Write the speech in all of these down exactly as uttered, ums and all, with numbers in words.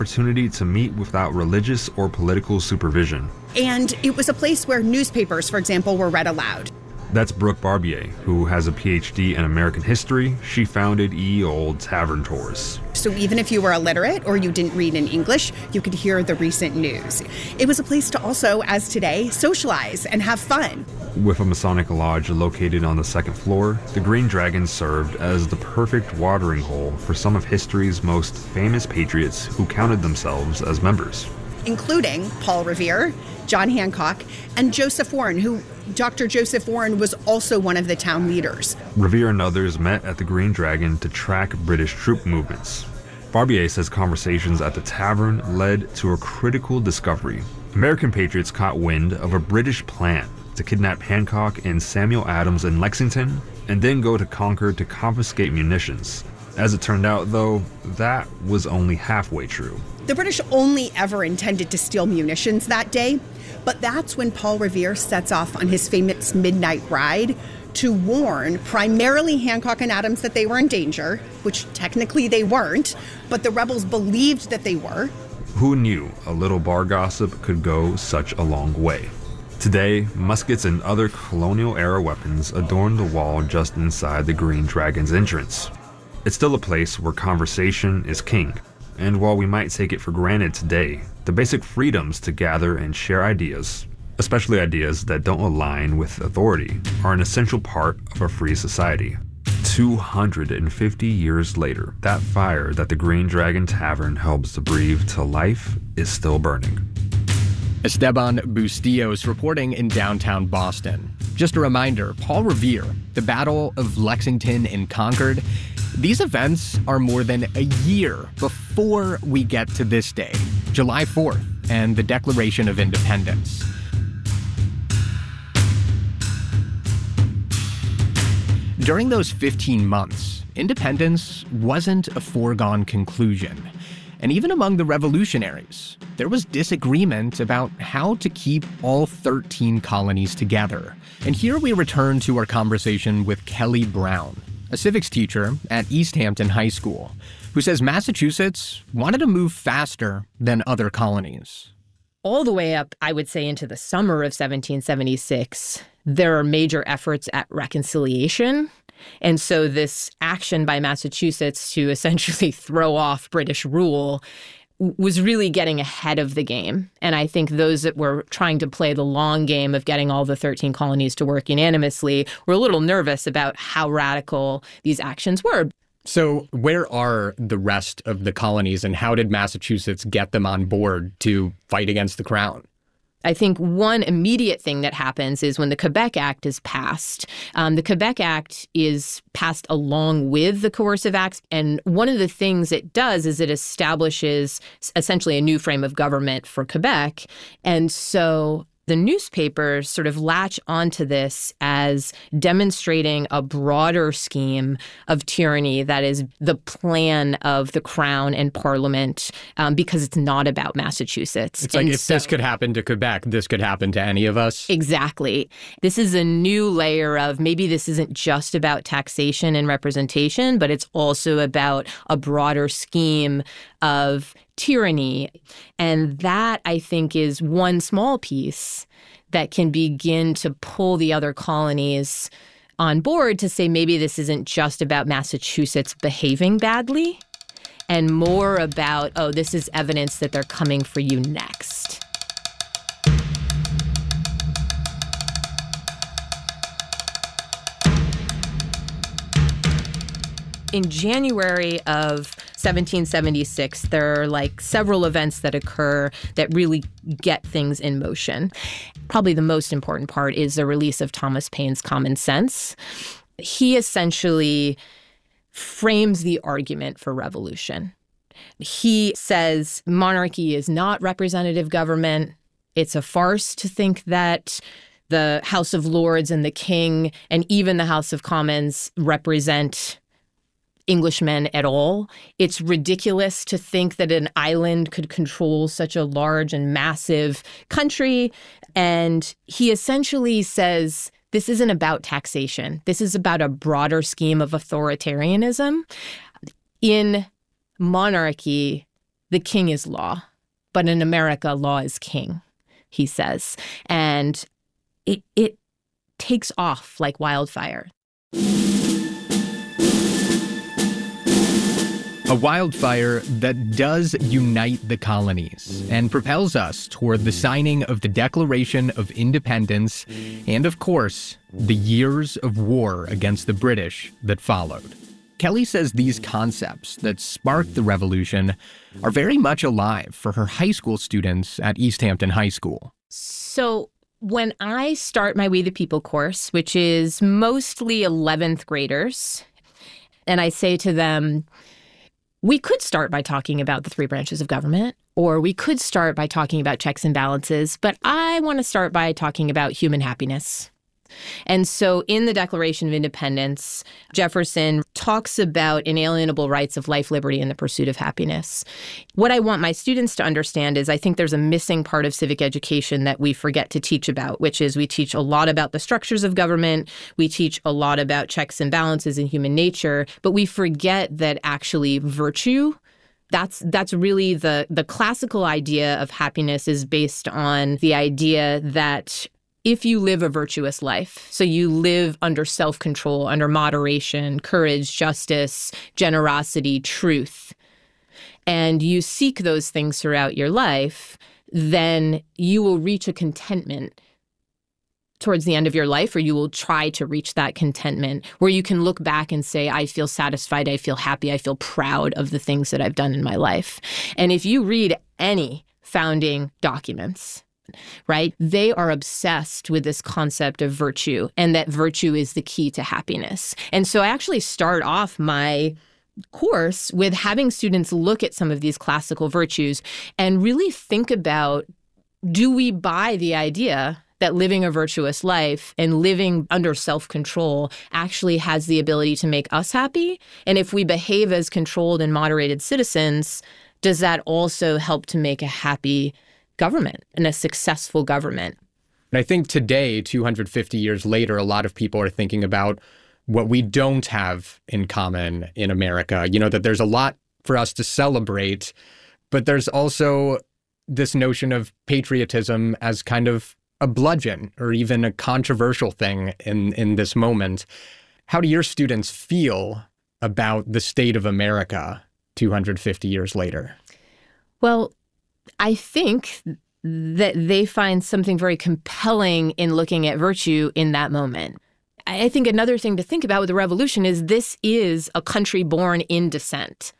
opportunity to meet without religious or political supervision. And it was a place where newspapers, for example, were read aloud. That's Brooke Barbier, who has a P H D in American history. She founded Ye Olde Tavern Tours. So even if you were illiterate or you didn't read in English, you could hear the recent news. It was a place to also, as today, socialize and have fun. With a Masonic lodge located on the second floor, the Green Dragon served as the perfect watering hole for some of history's most famous patriots who counted themselves as members, including Paul Revere, John Hancock, and Joseph Warren, who Doctor Joseph Warren was also one of the town leaders. Revere and others met at the Green Dragon to track British troop movements. Barbier says conversations at the tavern led to a critical discovery. American patriots caught wind of a British plan to kidnap Hancock and Samuel Adams in Lexington and then go to Concord to confiscate munitions. As it turned out, though, that was only halfway true. The British only ever intended to steal munitions that day, but that's when Paul Revere sets off on his famous midnight ride to warn primarily Hancock and Adams that they were in danger, which technically they weren't, but the rebels believed that they were. Who knew a little bar gossip could go such a long way? Today, muskets and other colonial-era weapons adorn the wall just inside the Green Dragon's entrance. It's still a place where conversation is king. And while we might take it for granted today, the basic freedoms to gather and share ideas, especially ideas that don't align with authority, are an essential part of a free society. two hundred fifty years later, that fire that the Green Dragon Tavern helps to breathe to life is still burning. Esteban Bustillos reporting in downtown Boston. Just a reminder, Paul Revere, the Battle of Lexington and Concord, these events are more than a year before we get to this day, July fourth, and the Declaration of Independence. During those fifteen months, independence wasn't a foregone conclusion. And even among the revolutionaries, there was disagreement about how to keep all thirteen colonies together. And here we return to our conversation with Kelly Brown, a civics teacher at East Hampton High School, who says Massachusetts wanted to move faster than other colonies. All the way up, I would say, into the summer of seventeen seventy-six, there are major efforts at reconciliation. And so this action by Massachusetts to essentially throw off British rule was really getting ahead of the game. And I think those that were trying to play the long game of getting all the thirteen colonies to work unanimously were a little nervous about how radical these actions were. So where are the rest of the colonies, and how did Massachusetts get them on board to fight against the Crown? I think one immediate thing that happens is when the Quebec Act is passed. Um, the Quebec Act is passed along with the Coercive Acts. And one of the things it does is it establishes essentially a new frame of government for Quebec. And so the newspapers sort of latch onto this as demonstrating a broader scheme of tyranny that is the plan of the Crown and Parliament, um, because it's not about Massachusetts. It's like, and if so, this could happen to Quebec, this could happen to any of us. Exactly. This is a new layer of maybe this isn't just about taxation and representation, but it's also about a broader scheme of tyranny. And that, I think, is one small piece that can begin to pull the other colonies on board to say maybe this isn't just about Massachusetts behaving badly and more about, oh, this is evidence that they're coming for you next. In January of seventeen seventy-six, there are like several events that occur that really get things in motion. Probably the most important part is the release of Thomas Paine's Common Sense. He essentially frames the argument for revolution. He says monarchy is not representative government. It's a farce to think that the House of Lords and the King and even the House of Commons represent Englishmen at all. It's ridiculous to think that an island could control such a large and massive country. And he essentially says, this isn't about taxation. This is about a broader scheme of authoritarianism. In monarchy, the king is law, but in America, law is king, he says. And it it takes off like wildfire. A wildfire that does unite the colonies and propels us toward the signing of the Declaration of Independence and, of course, the years of war against the British that followed. Kelly says these concepts that sparked the revolution are very much alive for her high school students at East Hampton High School. So when I start my We the People course, which is mostly eleventh graders, and I say to them, we could start by talking about the three branches of government, or we could start by talking about checks and balances, but I want to start by talking about human happiness. And so in the Declaration of Independence, Jefferson talks about inalienable rights of life, liberty, and the pursuit of happiness. What I want my students to understand is I think there's a missing part of civic education that we forget to teach about, which is we teach a lot about the structures of government, we teach a lot about checks and balances in human nature, but we forget that actually virtue, That's that's really the the classical idea of happiness is based on the idea that if you live a virtuous life, so you live under self-control, under moderation, courage, justice, generosity, truth, and you seek those things throughout your life, then you will reach a contentment towards the end of your life, or you will try to reach that contentment where you can look back and say, I feel satisfied, I feel happy, I feel proud of the things that I've done in my life. And if you read any founding documents, right, they are obsessed with this concept of virtue and that virtue is the key to happiness. And so I actually start off my course with having students look at some of these classical virtues and really think about, do we buy the idea that living a virtuous life and living under self-control actually has the ability to make us happy? And if we behave as controlled and moderated citizens, does that also help to make a happy government and a successful government? And I think today, two hundred fifty years later, a lot of people are thinking about what we don't have in common in America. You know, that there's a lot for us to celebrate, but there's also this notion of patriotism as kind of a bludgeon or even a controversial thing in, in this moment. How do your students feel about the state of America two hundred fifty years later? Well, I think that they find something very compelling in looking at virtue in that moment. I think another thing to think about with the revolution is this is a country born in dissent.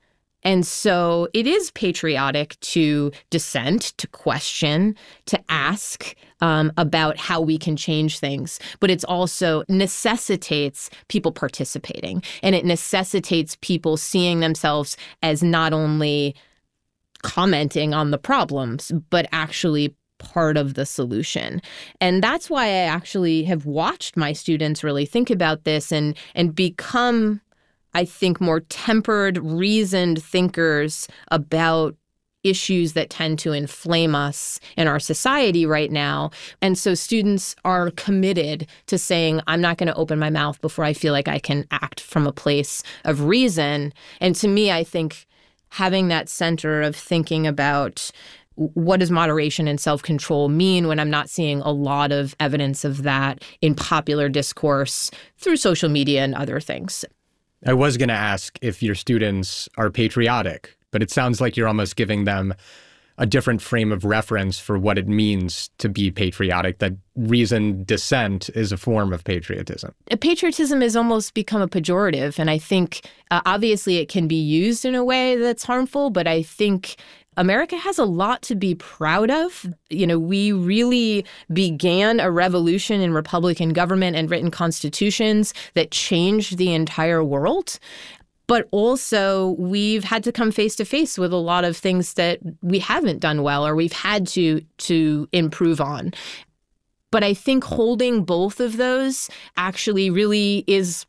And so it is patriotic to dissent, to question, to ask um, about how we can change things. But it's also necessitates people participating. And it necessitates people seeing themselves as not only commenting on the problems, but actually part of the solution. And that's why I actually have watched my students really think about this and and become, I think, more tempered, reasoned thinkers about issues that tend to inflame us in our society right now. And so students are committed to saying, I'm not going to open my mouth before I feel like I can act from a place of reason. And to me, I think having that center of thinking about what does moderation and self-control mean when I'm not seeing a lot of evidence of that in popular discourse through social media and other things. I was going to ask if your students are patriotic, but it sounds like you're almost giving them a different frame of reference for what it means to be patriotic, that reasoned dissent is a form of patriotism. Patriotism has almost become a pejorative, and I think uh, obviously it can be used in a way that's harmful, but I think America has a lot to be proud of. You know, we really began a revolution in Republican government and written constitutions that changed the entire world. But also, we've had to come face to face with a lot of things that we haven't done well or we've had to to improve on. But I think holding both of those actually really is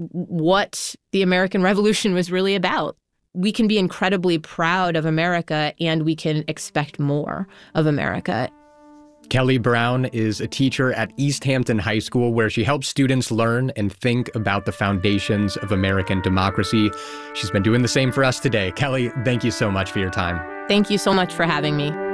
what the American Revolution was really about. We can be incredibly proud of America and we can expect more of America. Kelly Brown is a teacher at East Hampton High School, where she helps students learn and think about the foundations of American democracy. She's been doing the same for us today. Kelly, thank you so much for your time. Thank you so much for having me.